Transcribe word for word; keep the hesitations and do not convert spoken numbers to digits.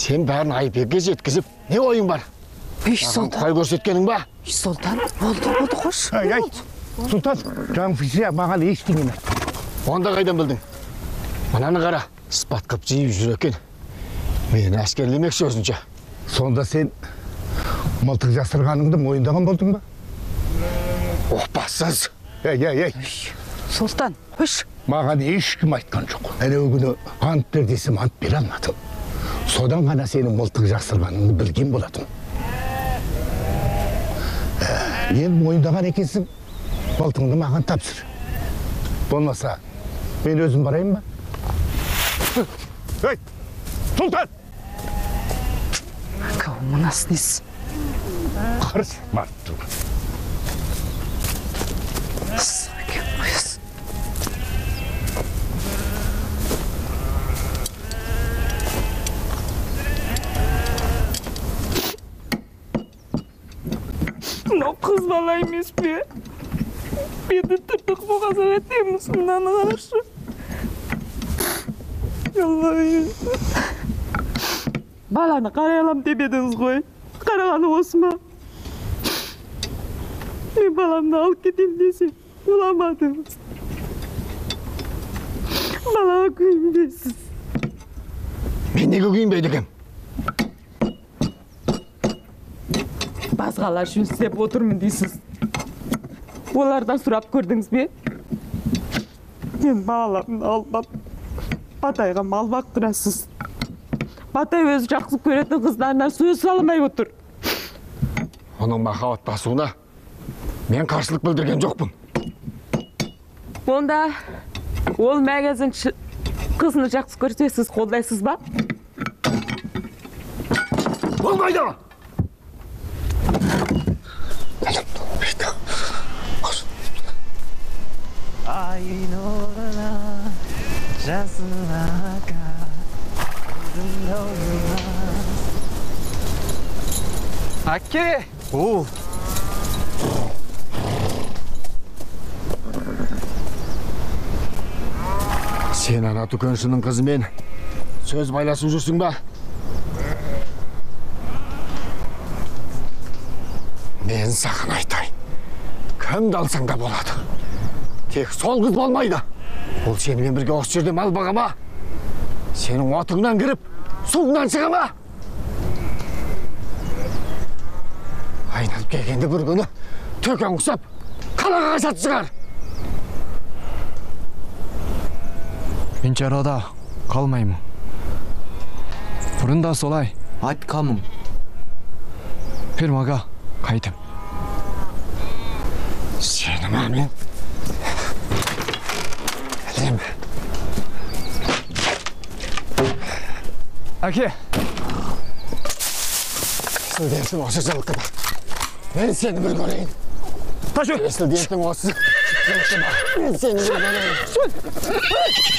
Sen bәрін Айбекке жеткізіп, не ойың бар? Үй, Сұлтан. Қай көрсеткенің ба? Үй, Сұлтан. Болды, болды, қош. Ай, ай, Сұлтан, жаңфисия маған ештеңені. Онда қайдан білдің? Мынаны қара, спат қып жиып жүр екен. Мені әскерлемекші өзінше. Сонда сен мылтық жасырғаныңды мойындаған болдың ба? Оқпассыз. Ей, ей, ей. Сұлтан, қош. Маған ешкім айтқан жоқ. Әне күні ант бер десем ант бере алмадым. Содан ғана сенің мылтық жасырғаныңды білген болатын. Енді мойындаған екенсің, мылтығыңды маған тапсыр. Болмаса, мен өзім барайын ба? Ей, Сұлтан! Кау, мынасы несі? Қарыс, марттың. Сакен қойыз. Мынау қыз бала емес пе? Беті тыртық болғазар әтеміз, мынаны қарашы. Аллай. Баланы қарай алам деп едіңіз ғой. Қарағаны осы ма? Мен баламды алып кетем десем, оламадыңыз. Балаға күйінбейсіз. Мен неге күйінбейді екем? Басқалар үшін істеп отырмын дейсіз. Олардан сұрап көрдіңіз бе? Мен баламды албап, Батайға мал бақтырасыз. Батай өзі жақсы көретін қыздарына сөз салмай отыр. Оның махаббат басуына мен қарсылық білдірген жоқпын. Онда ол мәгәзін қызыны жақсы көрсе сіз қолдайсыз ба? Болмайды! Ай нұрына жасыл ака Әке! О! Сен ана дүкеншінің қызымен сөз байласып жүрсің ба? Мен саған айтайын. Кімді алсаң да болады. Тек сол қыз болмайды. Ол сенімен бірге осы жерде мал баға ма? Сенің отыңнан кіріп, суыңнан шыға ма? Айналып келгенде бір күні төкен құсап, қалаға қашат шығар. Мен чарада қалмаймын. Бұрында солай айтқамын. Фермаға қайтым. Сені ма мен? Әлем. Әке! Сілденсің осы жылқыда. Мен сені бір көрейін. Ташу! Сілденсің осы жылқыда. Мен сені бір көрейін.